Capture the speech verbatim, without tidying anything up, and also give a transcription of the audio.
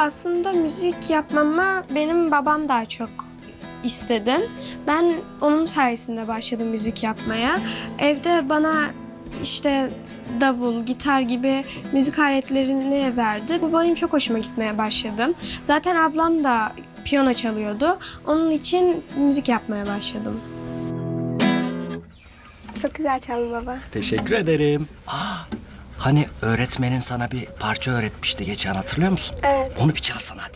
Aslında müzik yapmamı benim babam daha çok istedi. Ben onun sayesinde başladım müzik yapmaya. Evde bana işte davul, gitar gibi müzik aletlerini verdi. Bu benim çok hoşuma gitmeye başladı. Zaten ablam da piyano çalıyordu. Onun için müzik yapmaya başladım. Çok güzel çaldın baba. Teşekkür ederim. Aa, hani öğretmenin sana bir parça öğretmişti geçen, hatırlıyor musun? Evet. Onu bir çalsana hadi.